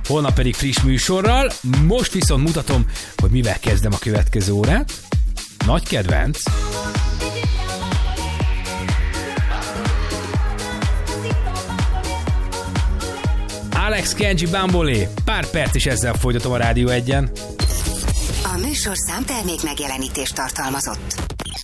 holnap pedig friss műsorral. Most viszont mutatom, hogy mivel kezdem a következő órát. Nagy kedvenc. Alex Kenji Bambolé. Pár perc is ezzel folytatom a Rádió 1-en. A műsor számtermék megjelenítést tartalmazott.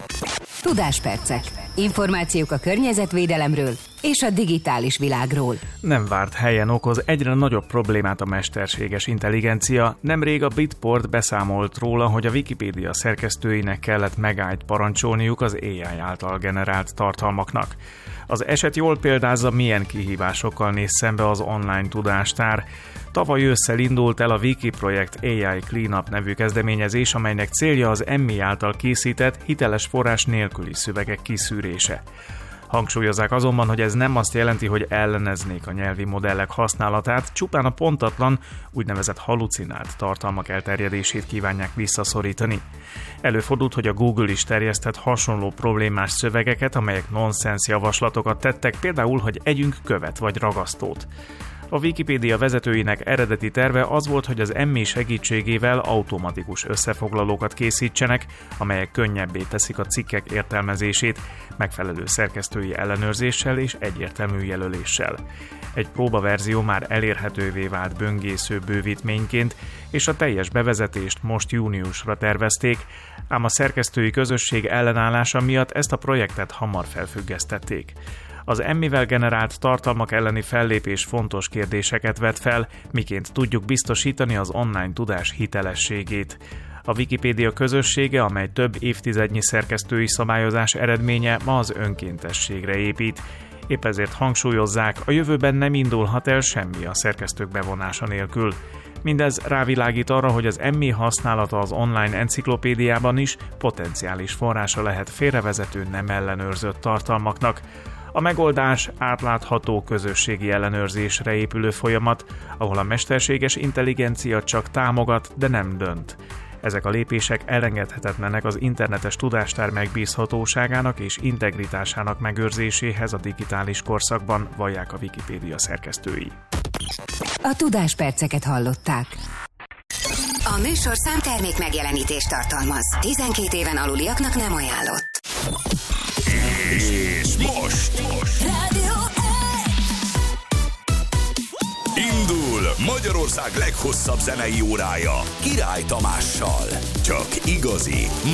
Tudáspercek. Információk a környezetvédelemről és a digitális világról. Nem várt helyen okoz egyre nagyobb problémát a mesterséges intelligencia. Nemrég a Bitport beszámolt róla, hogy a Wikipédia szerkesztőinek kellett megállt parancsolniuk az AI által generált tartalmaknak. Az eset jól példázza, milyen kihívásokkal néz szembe az online tudástár. Tavaly ősszel indult el a Wiki projekt AI Cleanup nevű kezdeményezés, amelynek célja az Emmy által készített, hiteles forrás nélküli szövegek kiszűrése. Hangsúlyozzák azonban, hogy ez nem azt jelenti, hogy elleneznék a nyelvi modellek használatát, csupán a pontatlan, úgynevezett halucinált tartalmak elterjedését kívánják visszaszorítani. Előfordult, hogy a Google is terjesztett hasonló problémás szövegeket, amelyek nonsens javaslatokat tettek, például, hogy együnk követ vagy ragasztót. A Wikipédia vezetőinek eredeti terve az volt, hogy az Emmy segítségével automatikus összefoglalókat készítsenek, amelyek könnyebbé teszik a cikkek értelmezését, megfelelő szerkesztői ellenőrzéssel és egyértelmű jelöléssel. Egy próbaverzió már elérhetővé vált böngésző bővítményként, és a teljes bevezetést most júniusra tervezték, ám a szerkesztői közösség ellenállása miatt ezt a projektet hamar felfüggesztették. Az Emmivel generált tartalmak elleni fellépés fontos kérdéseket vet fel, miként tudjuk biztosítani az online tudás hitelességét. A Wikipédia közössége, amely több évtizednyi szerkesztői szabályozás eredménye, ma az önkéntességre épít. Épp ezért hangsúlyozzák, a jövőben nem indulhat el semmi a szerkesztők bevonása nélkül. Mindez rávilágít arra, hogy az Emmy használata az online enciklopédiában is potenciális forrása lehet félrevezető, nem ellenőrzött tartalmaknak. A megoldás átlátható közösségi ellenőrzésre épülő folyamat, ahol a mesterséges intelligencia csak támogat, de nem dönt. Ezek a lépések elengedhetetlenek az internetes tudástár megbízhatóságának és integritásának megőrzéséhez a digitális korszakban, vallják a Wikipédia szerkesztői. A tudásperceket hallották. A műsor számtermék megjelenítést tartalmaz. 12 éven aluliaknak nem ajánlott. És most Rádió 1. indul Magyarország leghosszabb zenei órája Király Tamással. Csak igazi